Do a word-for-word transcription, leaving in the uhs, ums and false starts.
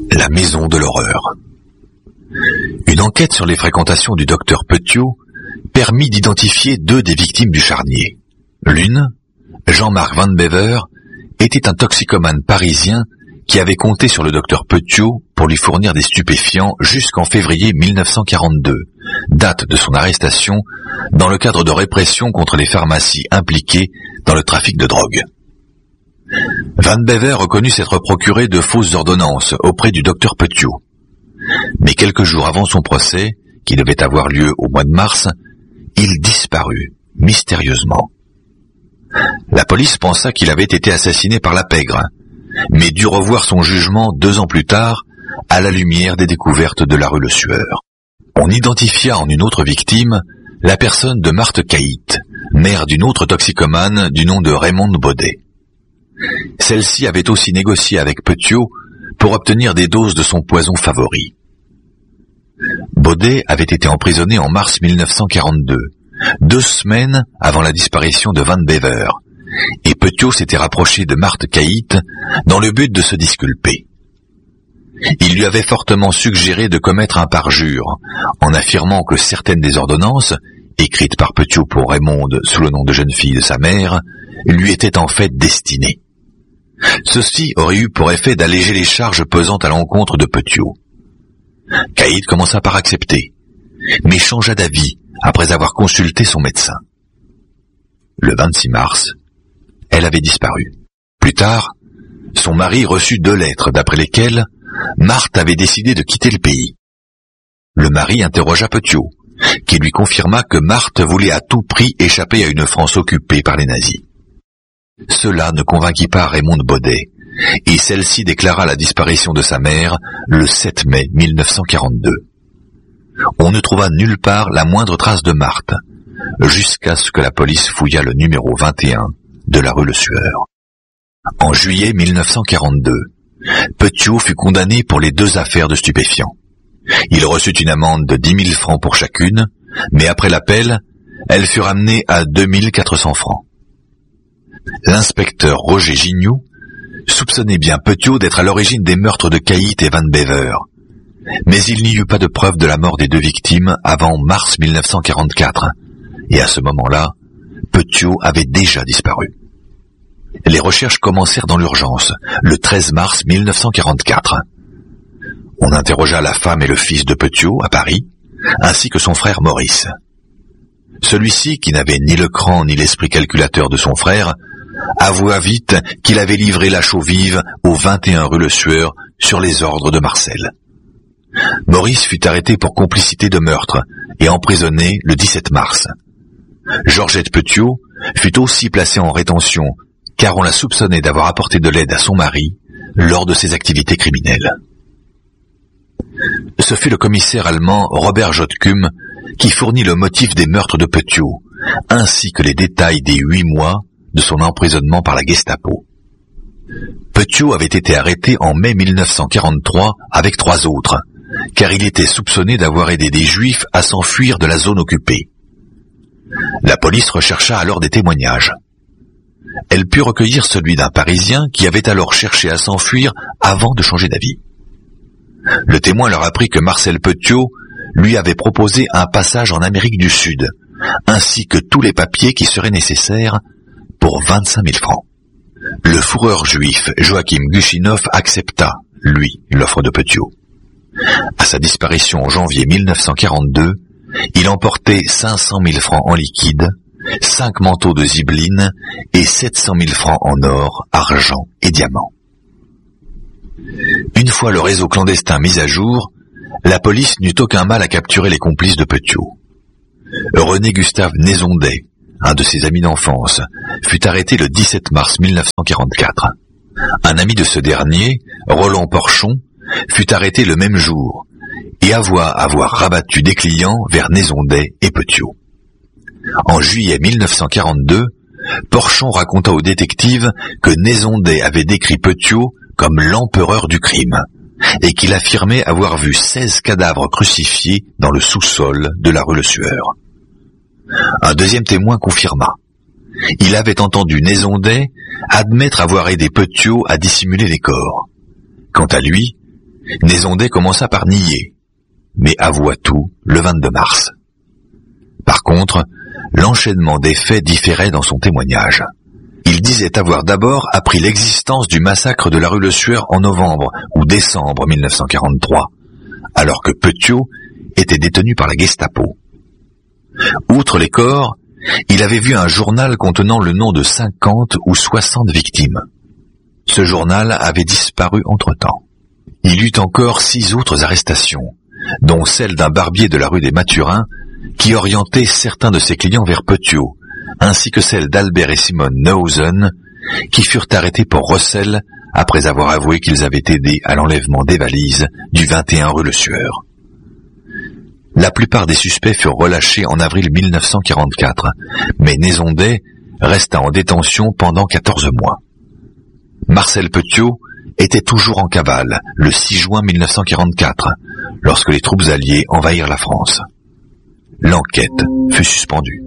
La maison de l'horreur. Une enquête sur les fréquentations du docteur Petiot permit d'identifier deux des victimes du charnier. L'une, Jean-Marc Van Bever, était un toxicomane parisien qui avait compté sur le docteur Petiot pour lui fournir des stupéfiants jusqu'en février mille neuf cent quarante-deux, date de son arrestation dans le cadre de répression contre les pharmacies impliquées dans le trafic de drogue. Van Bever reconnut s'être procuré de fausses ordonnances auprès du docteur Petiot. Mais quelques jours avant son procès, qui devait avoir lieu au mois de mars, il disparut mystérieusement. La police pensa qu'il avait été assassiné par la pègre, mais dut revoir son jugement deux ans plus tard, à la lumière des découvertes de la rue Le Sueur. On identifia en une autre victime la personne de Marthe Caït, mère d'une autre toxicomane du nom de Raymonde Baudet. Celle-ci avait aussi négocié avec Petiot pour obtenir des doses de son poison favori. Baudet avait été emprisonné en mars mille neuf cent quarante-deux, deux semaines avant la disparition de Van Bever, et Petiot s'était rapproché de Marthe Caït dans le but de se disculper. Il lui avait fortement suggéré de commettre un parjure, en affirmant que certaines des ordonnances, écrites par Petiot pour Raymonde sous le nom de jeune fille de sa mère, lui étaient en fait destinées. Ceci aurait eu pour effet d'alléger les charges pesant à l'encontre de Petiot. Caït commença par accepter, mais changea d'avis après avoir consulté son médecin. Le vingt-six mars, elle avait disparu. Plus tard, son mari reçut deux lettres d'après lesquelles Marthe avait décidé de quitter le pays. Le mari interrogea Petiot, qui lui confirma que Marthe voulait à tout prix échapper à une France occupée par les nazis. Cela ne convainquit pas Raymonde Baudet, et celle-ci déclara la disparition de sa mère le sept mai mille neuf cent quarante-deux. On ne trouva nulle part la moindre trace de Marthe, jusqu'à ce que la police fouilla le numéro vingt et un de la rue Le Sueur. En juillet mille neuf cent quarante-deux, Petiot fut condamné pour les deux affaires de stupéfiants. Il reçut une amende de dix mille francs pour chacune, mais après l'appel, elle fut ramenée à deux mille quatre cents francs. L'inspecteur Roger Gignoux soupçonnait bien Petiot d'être à l'origine des meurtres de Caït et Van Bever, mais il n'y eut pas de preuve de la mort des deux victimes avant mars mille neuf cent quarante-quatre, et à ce moment-là, Petiot avait déjà disparu. Les recherches commencèrent dans l'urgence, le treize mars mille neuf cent quarante-quatre. On interrogea la femme et le fils de Petiot à Paris, ainsi que son frère Maurice. Celui-ci, qui n'avait ni le cran ni l'esprit calculateur de son frère, avoua vite qu'il avait livré la chaux-vive au vingt et un rue Le Sueur sur les ordres de Marcel. Maurice fut arrêté pour complicité de meurtre et emprisonné le dix-sept mars. Georgette Petiot fut aussi placée en rétention car on la soupçonnait d'avoir apporté de l'aide à son mari lors de ses activités criminelles. Ce fut le commissaire allemand Robert Jotkum qui fournit le motif des meurtres de Petiot, ainsi que les détails des huit mois de son emprisonnement par la Gestapo. Petiot avait été arrêté en mai mille neuf cent quarante-trois avec trois autres, car il était soupçonné d'avoir aidé des Juifs à s'enfuir de la zone occupée. La police rechercha alors des témoignages. Elle put recueillir celui d'un Parisien qui avait alors cherché à s'enfuir avant de changer d'avis. Le témoin leur apprit que Marcel Petiot lui avait proposé un passage en Amérique du Sud, ainsi que tous les papiers qui seraient nécessaires pour vingt-cinq mille francs. Le fourreur juif Joachim Guchinov accepta, lui, l'offre de Petiot. À sa disparition en janvier mille neuf cent quarante-deux, il emportait cinq cent mille francs en liquide, cinq manteaux de zibeline et sept cent mille francs en or, argent et diamants. Une fois le réseau clandestin mis à jour, la police n'eut aucun mal à capturer les complices de Petiot. René Gustave Nézondet, un de ses amis d'enfance, fut arrêté le dix-sept mars mille neuf cent quarante-quatre. Un ami de ce dernier, Roland Porchon, fut arrêté le même jour et avoua avoir rabattu des clients vers Nézondet et Petiot. En juillet mille neuf cent quarante-deux, Porchon raconta au détective que Nézondet avait décrit Petiot comme l'empereur du crime et qu'il affirmait avoir vu seize cadavres crucifiés dans le sous-sol de la rue Le Sueur. Un deuxième témoin confirma. Il avait entendu Nézondet admettre avoir aidé Petiot à dissimuler les corps. Quant à lui, Nézondet commença par nier, mais avoua tout le vingt-deux mars. Par contre, l'enchaînement des faits différait dans son témoignage. Il disait avoir d'abord appris l'existence du massacre de la rue Le Sueur en novembre ou décembre mille neuf cent quarante-trois, alors que Petiot était détenu par la Gestapo. Outre les corps, il avait vu un journal contenant le nom de cinquante ou soixante victimes. Ce journal avait disparu entre-temps. Il eut encore six autres arrestations, dont celle d'un barbier de la rue des Mathurins, qui orientait certains de ses clients vers Petiot, ainsi que celle d'Albert et Simone Neuhausen, qui furent arrêtés pour recel après avoir avoué qu'ils avaient aidé à l'enlèvement des valises du vingt et un rue Le Sueur. La plupart des suspects furent relâchés en avril mille neuf cent quarante-quatre, mais Nézondet resta en détention pendant quatorze mois. Marcel Petiot était toujours en cavale le six juin mille neuf cent quarante-quatre, lorsque les troupes alliées envahirent la France. L'enquête fut suspendue.